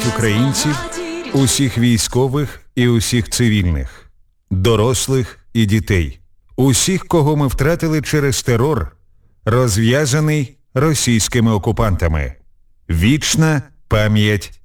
українців, усіх військових і усіх цивільних, дорослих і дітей, усіх, кого ми втратили через терор, розв'язаний російськими окупантами. Вічна пам'ять